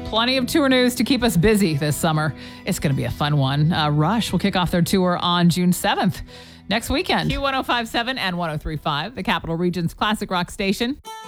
Plenty of tour news to keep us busy this summer. It's going to be a fun one. Rush will kick off their tour on June 7th. Next weekend. Q1057 and 1035, the Capital Region's classic rock station.